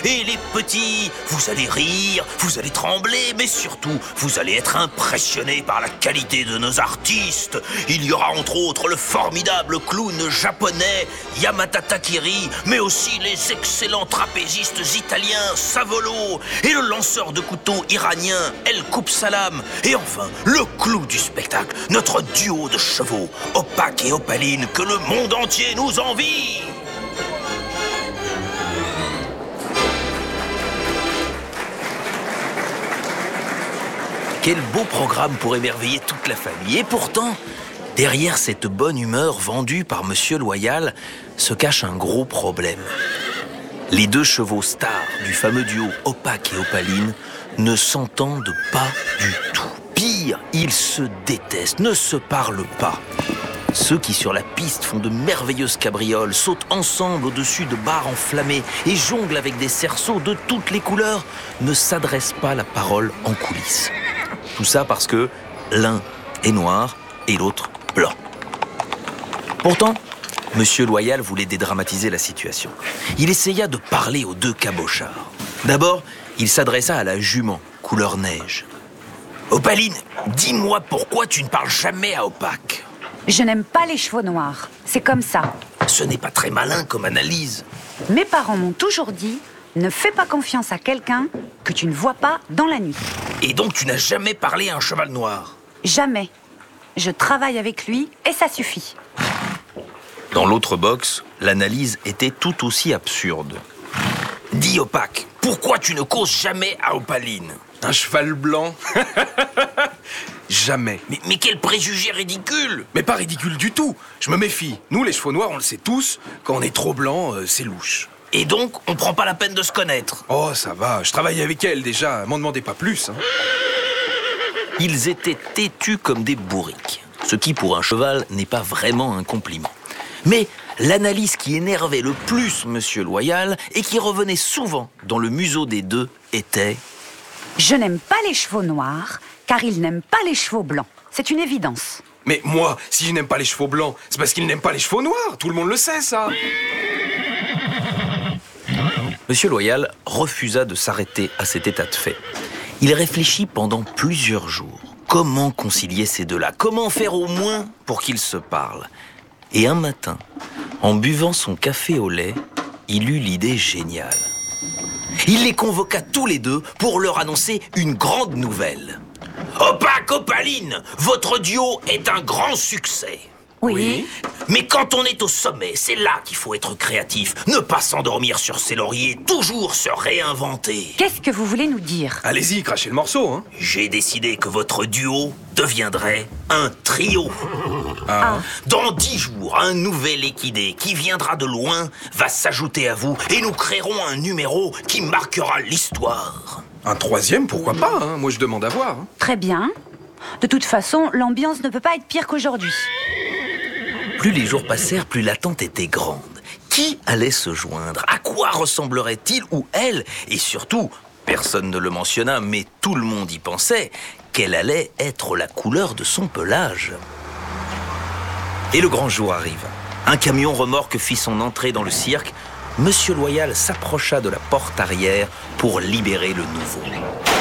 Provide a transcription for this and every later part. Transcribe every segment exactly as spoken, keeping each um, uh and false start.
Et les petits, vous allez rire, vous allez trembler, mais surtout, vous allez être impressionnés par la qualité de nos artistes. Il y aura entre autres le formidable clown japonais Yamata Takiri, mais aussi les excellents trapézistes italiens Savolo et le lanceur de couteau iranien El Koupsalam. Et enfin, le clou du spectacle, notre duo de chevaux, Opak et Opaline, que le monde entier nous envie. Quel beau programme pour émerveiller toute la famille. Et pourtant, derrière cette bonne humeur vendue par Monsieur Loyal, se cache un gros problème. Les deux chevaux stars du fameux duo Opak et Opaline ne s'entendent pas du tout. Pire, ils se détestent, ne se parlent pas. Ceux qui sur la piste font de merveilleuses cabrioles, sautent ensemble au-dessus de barres enflammées et jonglent avec des cerceaux de toutes les couleurs, ne s'adressent pas la parole en coulisses. Tout ça parce que l'un est noir et l'autre blanc. Pourtant, Monsieur Loyal voulait dédramatiser la situation. Il essaya de parler aux deux cabochards. D'abord, il s'adressa à la jument, couleur neige. « Opaline, dis-moi pourquoi tu ne parles jamais à Opak ?» Je n'aime pas les chevaux noirs, c'est comme ça. Ce n'est pas très malin comme analyse. Mes parents m'ont toujours dit, ne fais pas confiance à quelqu'un que tu ne vois pas dans la nuit. Et donc tu n'as jamais parlé à un cheval noir? Jamais. Je travaille avec lui et ça suffit. Dans l'autre box, l'analyse était tout aussi absurde. Dis Opak, pourquoi tu ne causes jamais à Opaline? Un cheval blanc? Jamais. Mais, mais quel préjugé ridicule! Mais pas ridicule du tout. Je me méfie. Nous, les chevaux noirs, on le sait tous. Quand on est trop blanc, euh, c'est louche. Et donc, on prend pas la peine de se connaître? Oh, ça va. Je travaille avec elle déjà. M'en demandez pas plus. Hein. Ils étaient têtus comme des bourriques. Ce qui, pour un cheval, n'est pas vraiment un compliment. Mais l'analyse qui énervait le plus Monsieur Loyal et qui revenait souvent dans le museau des deux était... Je n'aime pas les chevaux noirs, car ils n'aiment pas les chevaux blancs. C'est une évidence. Mais moi, si je n'aime pas les chevaux blancs, c'est parce qu'ils n'aiment pas les chevaux noirs. Tout le monde le sait, ça. Monsieur Loyal refusa de s'arrêter à cet état de fait. Il réfléchit pendant plusieurs jours. Comment concilier ces deux-là? Comment faire au moins pour qu'ils se parlent? Et un matin, en buvant son café au lait, il eut l'idée géniale. Il les convoqua tous les deux pour leur annoncer une grande nouvelle. Opak, Opaline, votre duo est un grand succès. Oui. Oui. Mais quand on est au sommet, c'est là qu'il faut être créatif. Ne pas s'endormir sur ses lauriers, toujours se réinventer. Qu'est-ce que vous voulez nous dire? Allez-y, crachez le morceau. Hein. J'ai décidé que votre duo deviendrait un trio. Ah. Dans dix jours, un nouvel équidé qui viendra de loin va s'ajouter à vous et nous créerons un numéro qui marquera l'histoire. Un troisième, pourquoi pas hein. Moi, je demande à voir. Hein. Très bien. De toute façon, l'ambiance ne peut pas être pire qu'aujourd'hui. Plus les jours passèrent, plus l'attente était grande. Qui allait se joindre? À quoi ressemblerait-il ou elle? Et surtout, personne ne le mentionna, mais tout le monde y pensait, quelle allait être la couleur de son pelage. Et le grand jour arriva. Un camion remorque fit son entrée dans le cirque. Monsieur Loyal s'approcha de la porte arrière pour libérer le nouveau.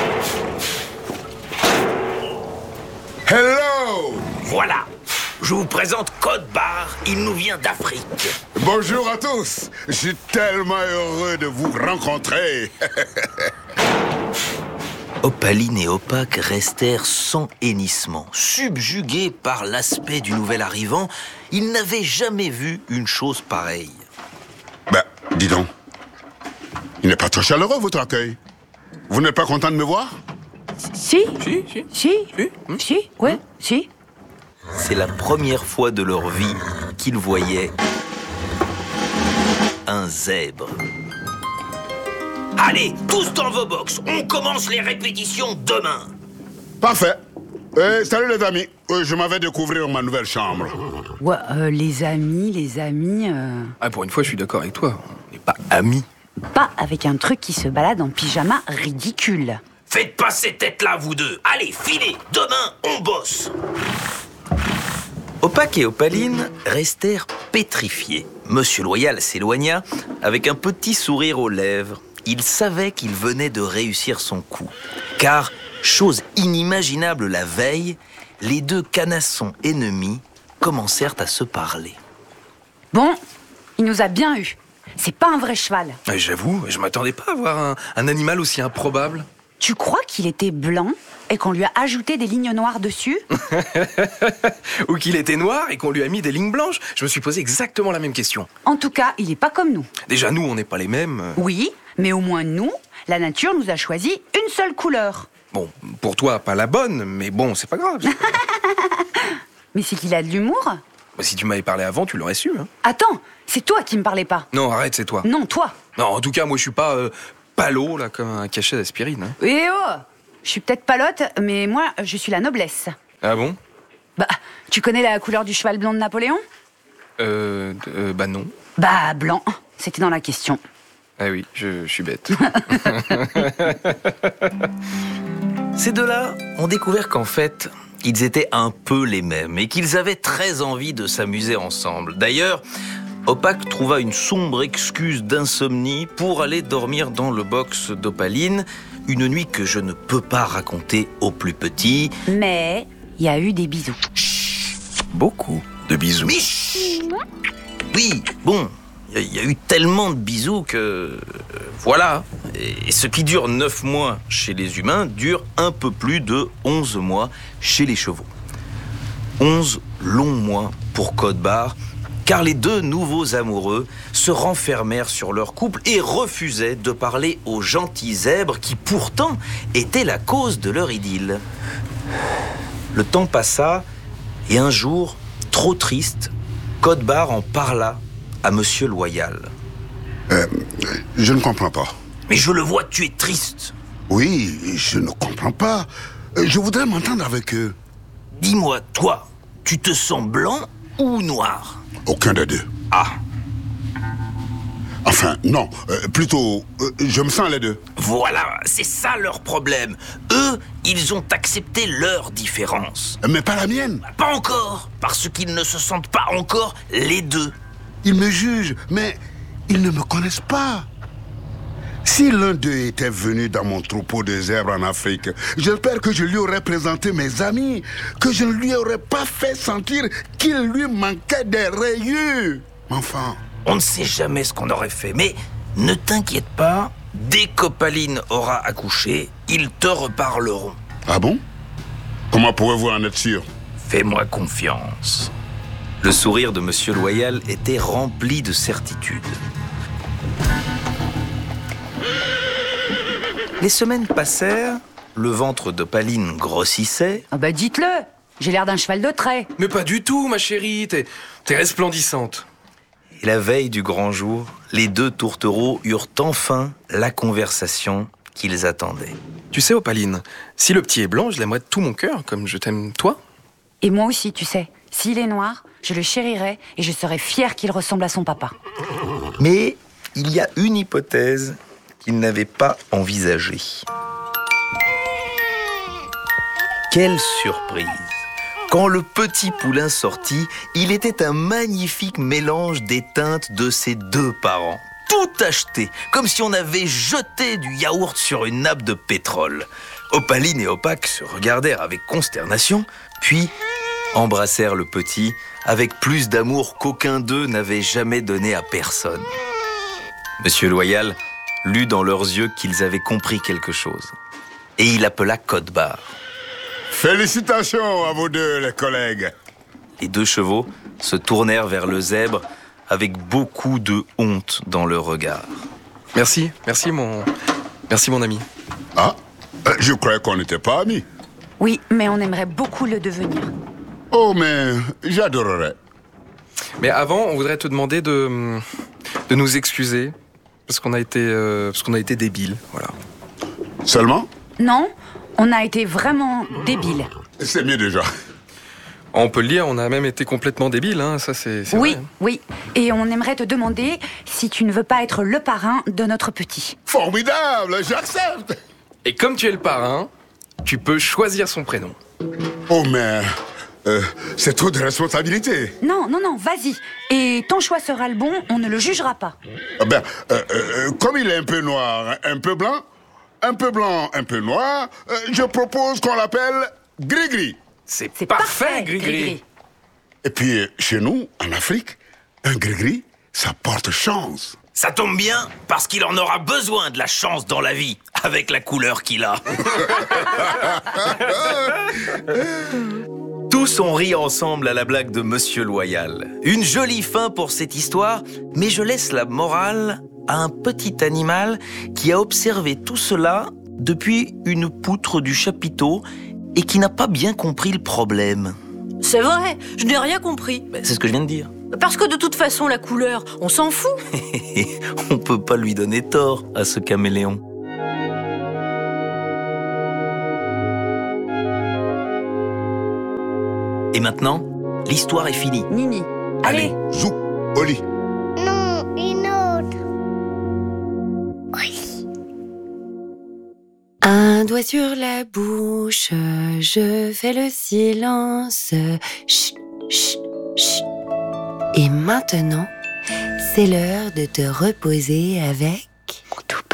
Hello! Voilà, je vous présente Code Barre, il nous vient d'Afrique. Bonjour à tous, je suis tellement heureux de vous rencontrer. Opaline et Opak restèrent sans hennissement, subjugués par l'aspect du nouvel arrivant. Ils n'avaient jamais vu une chose pareille. Ben, dis donc, il n'est pas trop chaleureux votre accueil. Vous n'êtes pas content de me voir? Si. Si, si. Si. Si. Hmm. Si. Ouais. Si. C'est la première fois de leur vie qu'ils voyaient un zèbre. Allez, tous dans vos box, on commence les répétitions demain. Parfait. Euh, salut les amis, euh, je m'en vais découvrir ma nouvelle chambre. Ouais, euh, les amis, les amis... Euh... Ah, pour une fois, je suis d'accord avec toi. On n'est pas amis. Pas avec un truc qui se balade en pyjama ridicule. Faites pas ces têtes-là, vous deux. Allez, filez, demain, on bosse. Opak et Opaline restèrent pétrifiés. Monsieur Loyal s'éloigna avec un petit sourire aux lèvres. il savait qu'il venait de réussir son coup. Car, chose inimaginable la veille, les deux canassons ennemis commencèrent à se parler. Bon, il nous a bien eu. C'est pas un vrai cheval. Et j'avoue, je m'attendais pas à voir un, un animal aussi improbable. Tu crois qu'il était blanc et qu'on lui a ajouté des lignes noires dessus? Ou qu'il était noir et qu'on lui a mis des lignes blanches. Je me suis posé exactement la même question. En tout cas, il est pas comme nous. Déjà, nous, on n'est pas les mêmes. Oui, mais au moins nous, la nature nous a choisi une seule couleur. Bon, pour toi, pas la bonne, mais bon, c'est pas grave. Mais c'est qu'il a de l'humour. Si tu m'avais parlé avant, tu l'aurais su. Hein. Attends, c'est toi qui me parlais pas. Non, arrête, c'est toi. Non, toi. Non, en tout cas, moi, je suis pas euh, palo, là, comme un cachet d'aspirine. Hein. Eh oh, je suis peut-être palote, mais moi, je suis la noblesse. Ah bon? Bah, tu connais la couleur du cheval blanc de Napoléon? Euh, euh, bah non. Bah, blanc, c'était dans la question. Ah oui, je, je suis bête. Ces deux-là ont découvert qu'en fait, ils étaient un peu les mêmes et qu'ils avaient très envie de s'amuser ensemble. D'ailleurs, Opaque trouva une sombre excuse d'insomnie pour aller dormir dans le box d'Opaline, une nuit que je ne peux pas raconter aux plus petits. Mais il y a eu des bisous. Beaucoup de bisous. Mais chut. Oui, bon, il y, y a eu tellement de bisous que... euh, voilà. Et ce qui dure neuf mois chez les humains dure un peu plus de onze mois chez les chevaux. onze longs mois pour Code-Barre, car les deux nouveaux amoureux se renfermèrent sur leur couple et refusaient de parler aux gentils zèbres qui pourtant étaient la cause de leur idylle. Le temps passa et un jour, trop triste, Code-Barre en parla à Monsieur Loyal. Euh, je ne comprends pas. Mais je le vois, tu es triste. Oui, je ne comprends pas. Je voudrais m'entendre avec eux. Dis-moi, toi, tu te sens blanc ou noir? Aucun des deux. Ah, Enfin, non. euh, plutôt, euh, je me sens les deux. voilà, c'est ça leur problème. Eux, ils ont accepté leur différence. Mais pas la mienne. Pas encore, parce qu'ils ne se sentent pas encore les deux. Ils me jugent, mais ils ne me connaissent pas. Si l'un d'eux était venu dans mon troupeau de zèbres en Afrique, j'espère que je lui aurais présenté mes amis, que je ne lui aurais pas fait sentir qu'il lui manquait des rayures. Enfin, On ne sait jamais ce qu'on aurait fait, mais ne t'inquiète pas, dès qu'Opaline aura accouché, ils te reparleront. ah bon? Comment pouvez-vous en être sûr? Fais-moi confiance. Le sourire de Monsieur Loyal était rempli de certitude. Les semaines passèrent, le ventre d'Opaline grossissait. Ah bah dites-le, j'ai l'air d'un cheval de trait. Mais pas du tout, ma chérie. T'es, t'es resplendissante. Et la veille du grand jour, les deux tourtereaux eurent enfin la conversation qu'ils attendaient. Tu sais, Opaline, si le petit est blanc, je l'aimerais de tout mon cœur, comme je t'aime toi. Et moi aussi, tu sais, s'il est noir, je le chérirai et je serai fière qu'il ressemble à son papa. Mais il y a une hypothèse qu'ils n'avaient pas envisagée. Quelle surprise! Quand le petit poulain sortit, il était un magnifique mélange des teintes de ses deux parents. Tout acheté, comme si on avait jeté du yaourt sur une nappe de pétrole. Opaline et Opaque se regardèrent avec consternation, puis embrassèrent le petit avec plus d'amour qu'aucun d'eux n'avait jamais donné à personne. Monsieur Loyal lut dans leurs yeux qu'ils avaient compris quelque chose. Et il appela Code-Barre. Félicitations à vous deux, les collègues. Les deux chevaux se tournèrent vers le zèbre avec beaucoup de honte dans leur regard. Merci, merci mon, merci mon ami. Ah, euh, je croyais qu'on n'était pas amis. Oui, mais on aimerait beaucoup le devenir. Oh, mais j'adorerais. Mais avant, on voudrait te demander de, de nous excuser parce qu'on a été, euh, parce qu'on a été débiles, voilà. Seulement? Non, on a été vraiment débiles. C'est mieux déjà. On peut le dire, on a même été complètement débiles, hein, ça c'est, c'est Oui, vrai. oui. Et on aimerait te demander si tu ne veux pas être le parrain de notre petit. Formidable, j'accepte. Et comme tu es le parrain, tu peux choisir son prénom. Oh, mais euh, c'est trop de responsabilité. Non, non, non, vas-y. Et ton choix sera le bon, on ne le jugera pas. Ah ben, euh, euh, comme il est un peu noir, un peu blanc, un peu blanc, un peu noir, euh, je propose qu'on l'appelle Gris-Gris. C'est C'est parfait, parfait, Gris-Gris. Gris-Gris. Et puis, euh, chez nous, en Afrique, un Gris-Gris, ça porte chance. Ça tombe bien, parce qu'il en aura besoin de la chance dans la vie, avec la couleur qu'il a. Tous ont ri ensemble à la blague de Monsieur Loyal. Une jolie fin pour cette histoire, mais je laisse la morale à un petit animal qui a observé tout cela depuis une poutre du chapiteau et qui n'a pas bien compris le problème. C'est vrai, je n'ai rien compris. Ben, c'est ce que je viens de dire. Parce que de toute façon, la couleur, on s'en fout. On peut pas lui donner tort à ce caméléon. Et maintenant, l'histoire est finie. Nini, allez. Zou, Oli. Non, une autre. Oui. Un doigt sur la bouche, je fais le silence. Chut, chut, chut. Et maintenant, c'est l'heure de te reposer avec... Mon tout